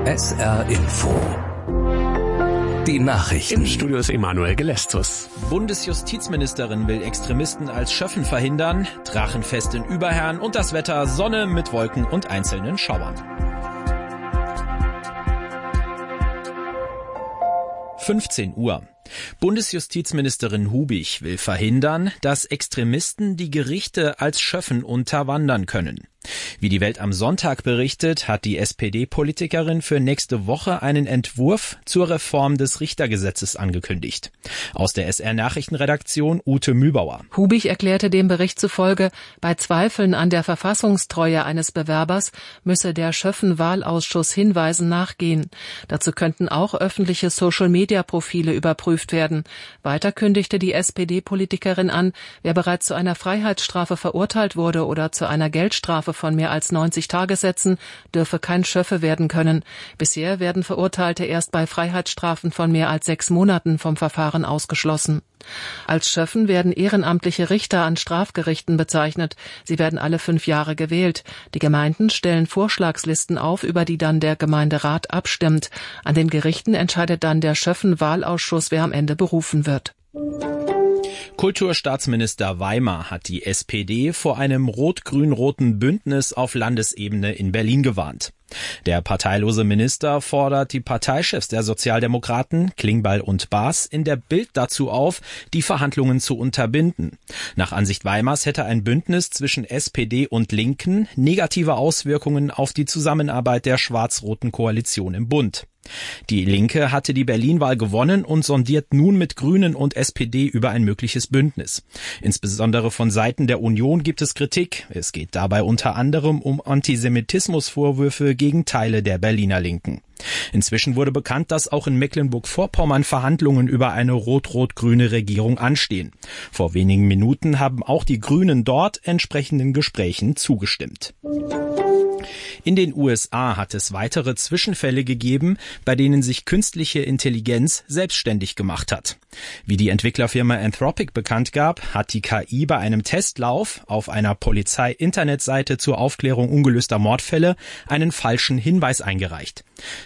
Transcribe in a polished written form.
SR Info. Die Nachrichten. Im Studio ist Emanuel Gelestus. Bundesjustizministerin will Extremisten als Schöffen verhindern, Drachenfest in Überherrn und das Wetter Sonne mit Wolken und einzelnen Schauern. 15 Uhr. Bundesjustizministerin Hubich will verhindern, dass Extremisten die Gerichte als Schöffen unterwandern können. Wie die Welt am Sonntag berichtet, hat die SPD-Politikerin für nächste Woche einen Entwurf zur Reform des Richtergesetzes angekündigt. Aus der SR-Nachrichtenredaktion Ute Mühlbauer. Hubich erklärte dem Bericht zufolge, bei Zweifeln an der Verfassungstreue eines Bewerbers müsse der Schöffen-Wahlausschuss Hinweisen nachgehen. Dazu könnten auch öffentliche Social-Media-Profile überprüft werden. Weiter kündigte die SPD-Politikerin an, wer bereits zu einer Freiheitsstrafe verurteilt wurde oder zu einer Geldstrafe von mehr als 90 Tagessätzen, dürfe kein Schöffe werden können. Bisher werden Verurteilte erst bei Freiheitsstrafen von mehr als 6 Monaten vom Verfahren ausgeschlossen. Als Schöffen werden ehrenamtliche Richter an Strafgerichten bezeichnet. Sie werden alle 5 Jahre gewählt. Die Gemeinden stellen Vorschlagslisten auf, über die dann der Gemeinderat abstimmt. An den Gerichten entscheidet dann der Schöffen-Wahlausschuss, wer am Ende berufen wird. Kulturstaatsminister Weimar hat die SPD vor einem rot-grün-roten Bündnis auf Landesebene in Berlin gewarnt. Der parteilose Minister fordert die Parteichefs der Sozialdemokraten, Klingbeil und Baas, in der Bild dazu auf, die Verhandlungen zu unterbinden. Nach Ansicht Weimars hätte ein Bündnis zwischen SPD und Linken negative Auswirkungen auf die Zusammenarbeit der schwarz-roten Koalition im Bund. Die Linke hatte die Berlin-Wahl gewonnen und sondiert nun mit Grünen und SPD über ein mögliches Bündnis. Insbesondere von Seiten der Union gibt es Kritik. Es geht dabei unter anderem um Antisemitismusvorwürfe gegen Teile der Berliner Linken. Inzwischen wurde bekannt, dass auch in Mecklenburg-Vorpommern Verhandlungen über eine rot-rot-grüne Regierung anstehen. Vor wenigen Minuten haben auch die Grünen dort entsprechenden Gesprächen zugestimmt. In den USA hat es weitere Zwischenfälle gegeben, bei denen sich künstliche Intelligenz selbstständig gemacht hat. Wie die Entwicklerfirma Anthropic bekannt gab, hat die KI bei einem Testlauf auf einer Polizei-Internetseite zur Aufklärung ungelöster Mordfälle einen falschen Hinweis eingereicht.